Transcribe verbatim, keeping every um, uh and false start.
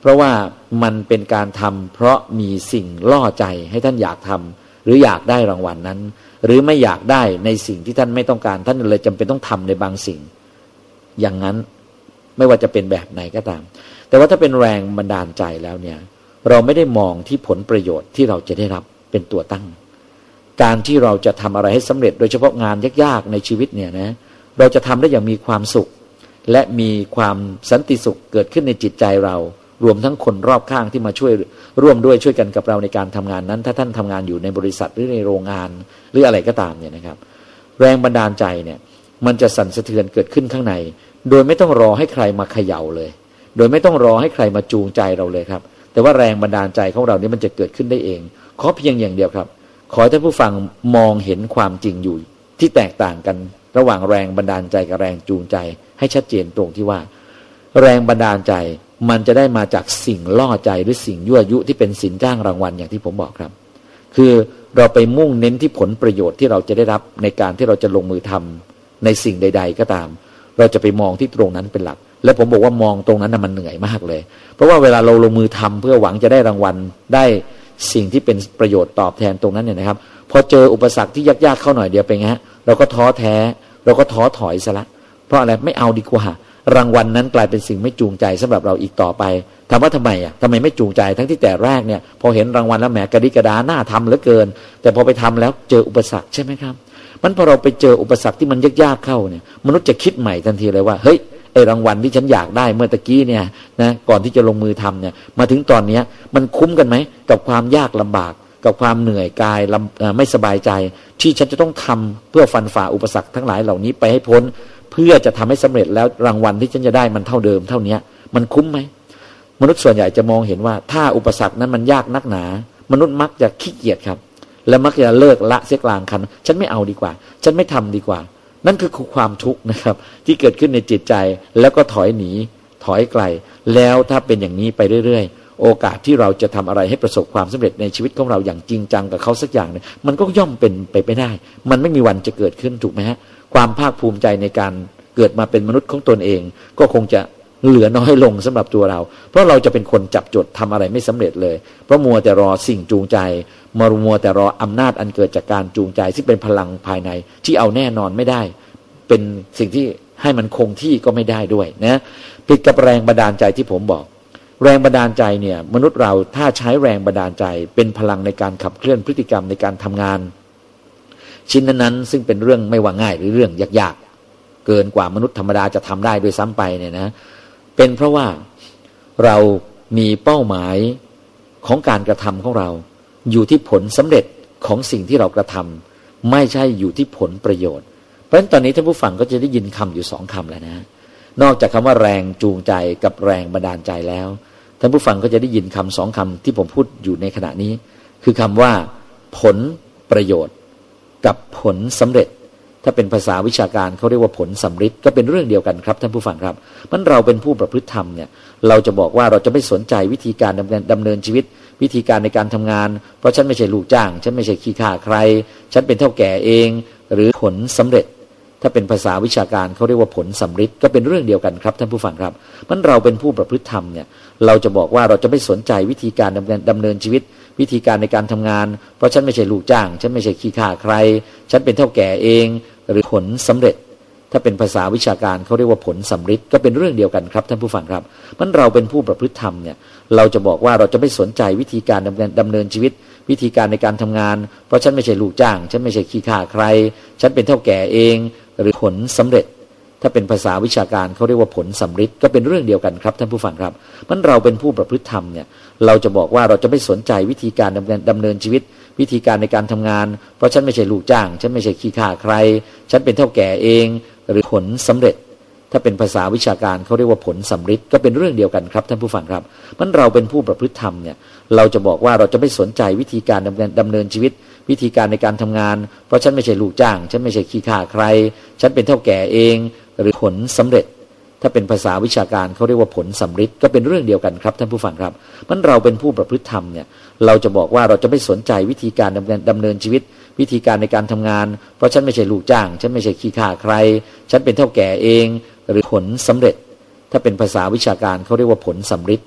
ราะว่ามันเป็นการทำเพราะมีสิ่งล่อใจให้ท่านอยากทำหรืออยากได้รางวัลนั้นหรือไม่อยากได้ในสิ่งที่ท่านไม่ต้องการท่านเลยจำเป็นต้องทำในบางสิ่งอย่างนั้นไม่ว่าจะเป็นแบบไหนก็ตามแต่ว่าถ้าเป็นแรงบันดาลใจแล้วเนี่ยเราไม่ได้มองที่ผลประโยชน์ที่เราจะได้รับเป็นตัวตั้งการที่เราจะทำอะไรให้สำเร็จโดยเฉพาะงานยากๆในชีวิตเนี่ยนะเราจะทำได้อย่างมีความสุขและมีความสันติสุขเกิดขึ้นในจิตใจเรารวมทั้งคนรอบข้างที่มาช่วยร่วมด้วยช่วยกันกับเราในการทำงานนั้นถ้าท่านทำงานอยู่ในบริษัทหรือในโรงงานหรืออะไรก็ตามเนี่ยนะครับแรงบันดาลใจเนี่ยมันจะสั่นสะเทือนเกิดขึ้นข้างในโดยไม่ต้องรอให้ใครมาเขย่าเลยโดยไม่ต้องรอให้ใครมาจูงใจเราเลยครับแต่ว่าแรงบันดาลใจของเรานี่มันจะเกิดขึ้นได้เองขอเพียงอย่างเดียวครับขอให้ท่านผู้ฟังมองเห็นความจริงอยู่ที่แตกต่างกันระหว่างแรงบันดาลใจกับแรงจูงใจให้ชัดเจนตรงที่ว่าแรงบันดาลใจมันจะได้มาจากสิ่งล่อใจหรือสิ่งยั่วยุที่เป็นสินจ้างรางวัลอย่างที่ผมบอกครับคือเราไปมุ่งเน้นที่ผลประโยชน์ที่เราจะได้รับในการที่เราจะลงมือทำในสิ่งใดๆก็ตามเราจะไปมองที่ตรงนั้นเป็นหลักและผมบอกว่ามองตรงนั้นน่ะมันเหนื่อยมากเลยเพราะว่าเวลาเราลงมือทำเพื่อหวังจะได้รางวัลได้สิ่งที่เป็นประโยชน์ตอบแทนตรงนั้นเนี่ยนะครับพอเจออุปสรรคที่ยากๆเข้าหน่อยเดียวเป็นไงฮะเราก็ท้อแท้เราก็ท้อถอยซะละเพราะอะไรไม่เอาดีกว่ารางวัลนั้นกลายเป็นสิ่งไม่จูงใจสำหรับเราอีกต่อไปถามว่าทำไมอ่ะทำไมไม่จูงใจทั้งที่แต่แรกเนี่ยพอเห็นรางวัลแล้วแหมกระดิกระดาหน้าทำเหลือเกินแต่พอไปทำแล้วเจออุปสรรคใช่ไหมครับมันพอเราไปเจออุปสรรคที่มันยากๆเข้าเนี่ยมนุษย์จะคิดใหม่ทันทีเลยว่าเฮ้ยไอ้รางวัลที่ฉันอยากได้เมื่อตะกี้เนี่ยนะก่อนที่จะลงมือทำเนี่ยมาถึงตอนนี้มันคุ้มกันไหมกับความยากลำบากกับความเหนื่อยกายไม่สบายใจที่ฉันจะต้องทำเพื่อฟันฝ่าอุปสรรคทั้งหลายเหล่านี้ไปให้พ้นเพื่อจะทำให้สำเร็จแล้วรางวัลที่ฉันจะได้มันเท่าเดิมเท่านี้มันคุ้มไหมมนุษย์ส่วนใหญ่จะมองเห็นว่าถ้าอุปสรรคนั้นมันยากนักหนามนุษย์มักจะขี้เกียจครับและมักจะเลิกละเสียกลางคันฉันไม่เอาดีกว่าฉันไม่ทำดีกว่านั่นคือความทุกข์นะครับที่เกิดขึ้นในจิตใจแล้วก็ถอยหนีถอยไกลแล้วถ้าเป็นอย่างนี้ไปเรื่อยๆโอกาสที่เราจะทำอะไรให้ประสบความสำเร็จในชีวิตของเราอย่างจริงจังกับเขาสักอย่างนึงมันก็ย่อมเป็นไปไม่ได้มันไม่มีวันจะเกิดขึ้นถูกไหมฮะความภาคภูมิใจในการเกิดมาเป็นมนุษย์ของตนเองก็คงจะเหลือน้อยลงสำหรับตัวเราเพราะเราจะเป็นคนจับจดทำอะไรไม่สำเร็จเลยเพราะมัวแต่รอสิ่งจูงใจมามัวแต่รออำนาจอันเกิดจากการจูงใจที่เป็นพลังภายในที่เอาแน่นอนไม่ได้เป็นสิ่งที่ให้มันคงที่ก็ไม่ได้ด้วยนะผิดกับแรงบันดาลใจที่ผมบอกแรงบันดาลใจเนี่ยมนุษย์เราถ้าใช้แรงบันดาลใจเป็นพลังในการขับเคลื่อนพฤติกรรมในการทำงานชิ้นนั้นๆซึ่งเป็นเรื่องไม่ว่าง่ายหรือเรื่องยากๆเกินกว่ามนุษย์ธรรมดาจะทำได้โดยซ้ำไปเนี่ยนะเป็นเพราะว่าเรามีเป้าหมายของการกระทำของเราอยู่ที่ผลสำเร็จของสิ่งที่เรากระทำไม่ใช่อยู่ที่ผลประโยชน์เพราะฉะนั้นตอนนี้ท่านผู้ฟังก็จะได้ยินคำอยู่สองคำแล้วนะนอกจากคำว่าแรงจูงใจกับแรงบันดาลใจแล้วท่านผู้ฟังก็จะได้ยินคำสองคำที่ผมพูดอยู่ในขณะนี้คือคำว่าผลประโยชน์กับผลสำเร็จถ้าเป็นภาษาวิชาการเขาเรียกว่าผลสำฤทธิ์ก็เป็นเรื่องเดียวกันครับท่านผู้ฟังครับมันเราเป็นผู้ประพฤติธรรมเนี่ยเราจะบอกว่าเราจะไม่สนใจวิธีการดำเนินดำเนินชีวิตวิธีการในการทำงานเพราะฉันไม่ใช่ลูกจ้างฉันไม่ใช่ขี้ข้าใครฉันเป็นเท่าแก่เองหรือผลสำเร็จถ้าเป็นภาษาวิชาการเขาเรียกว่าผลสำฤทธิ์ก็เป็นเรื่องเดียวกันครับท่านผู้ฟังครับมันเราเป็นผู้ประพฤติธรรมเนี่ยเราจะบอกว่าเราจะไม่สนใจวิธีการดำเนินดำเนินชีวิตวิธีการในการทำงานเพราะฉันไม่ใช่ลูกจ้างฉันไม่ใช่ขี้ข้าใครฉันเป็นเท่าแก่เองหรือผลสำเร็จถ้าเป็นภาษาวิชาการเขาเรียกว่าผลสำฤทธิ์ก็เป็นเรื่องเดียวกันครับท่านผู้ฟังครับมันเราเป็นผู้ประพฤติธรรมเนี่ยเราจะบอกว่าเราจะไม่สนใจวิธีการดำเนินดำเนินชีวิตวิธีการในการทำงานเพราะฉันไม่ใช่ลูกจ้างฉันไม่ใช่ขี้ข้าใครฉันเป็นเท่าแก่เองหรือผลสำเร็จถ้าเป็นภาษาวิชาการเขาเรียกว่าผลสำฤทธิ์ก็เป็นเรื่องเดียวกันครับท่านผู้ฟังครับมันเราเป็นผู้ประพฤติธรรมเนี่ยเราจะบอกว่าเราจะไม่สนใจวิธีการดำเนินดำเนินชีวิตวิธีการในการทำงานเพราะฉันไม่ใช่ลูกจ้างฉันไม่ใช่ขี้ข้าใครฉันเป็นเท่าแก่เองหรือผลสำเร็จถ้าเป็นภาษาวิชาการเขาเรียกว่าผลสำฤทธิ์ก็เป็นเรื่องเดียวกันครับท่านผู้ฟังครับมันเราเป็นผู้ประพฤติธรรมเนี่ยเราจะบอกว่าเราจะไม่สนใจวิธีการดำเนินดำเนินชีวิตวิธีการในการทำงานเพราะฉันไม่ใช่ลูกจ้างฉันไม่ใช่ขี้ข้าใครฉันเป็นเท่าแก่เองหรือผลสำเร็จถ้าเป็นภาษาวิชาการเขาเรียกว่าผลสำฤทธิ์ก็เป็นเรื่องเดียวกันครับท่านผู้ฟังครับมันเราเป็นผู้ประพฤติธรรมเนี่ยเราจะบอกว่าเราจะไม่สนใจวิธีการดำเนินดำเนินชีวิตวิธีการในการทำงานเพราะฉันไม่ใช่ลูกจ้างฉันไม่ใช่ขี้ข้าใครฉันเป็นเท่าแก่เองหรือผลสำเร็จถ้าเป็นภาษาวิชาการเขาเรียกว่าผลสำฤทธิ์